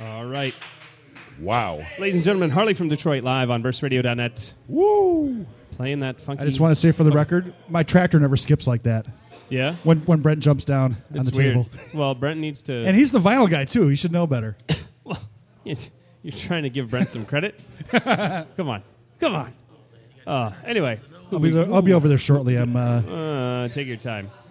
All right. Wow. Ladies and gentlemen, Harley from Detroit live on burstradio.net. Woo! Playing that funky... I just want to say for the record, my tractor never skips like that. Yeah? When Brent jumps down on It's the weird. table. Well, Brent needs to... And he's the vinyl guy, too. He should know better. Well, you're trying to give Brent some credit? Come on. Anyway. I'll be over there shortly. I'm Take your time.